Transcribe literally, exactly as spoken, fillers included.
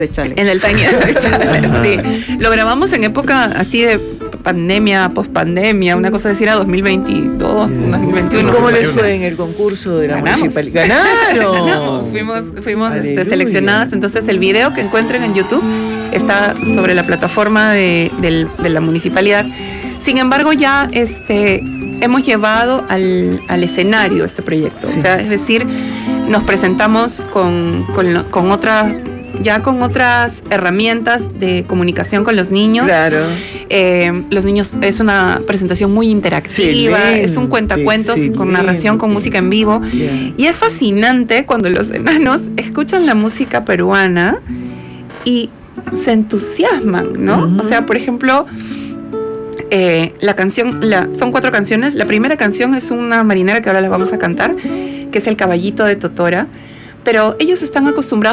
Challenge. En el Tiny Desk Challenge, sí. Lo grabamos en época así de pandemia, post-pandemia, una cosa así era dos mil veintidós, dos mil veintiuno. ¿Y cómo les fue en el concurso de la Ganamos. municipalidad? ¡Ganaron! Ganamos, fuimos, fuimos este, Aleluya. seleccionadas. Entonces el video que encuentren en YouTube está sobre la plataforma de, del- de la municipalidad. Sin embargo, ya este, hemos llevado al, al escenario este proyecto. Sí. O sea, es decir, nos presentamos con, con, lo- con otra, ya con otras herramientas de comunicación con los niños. Claro. Eh, los niños, es una presentación muy interactiva, Excelente, es un cuentacuentos con narración, con excelente. música en vivo. Yeah. Y es fascinante cuando los enanos escuchan la música peruana y se entusiasman, ¿no? Ujú. O sea, por ejemplo, eh, la canción, la, son cuatro canciones. La primera canción es una marinera que ahora la vamos a cantar, que es El Caballito de Totora. Pero ellos están acostumbrados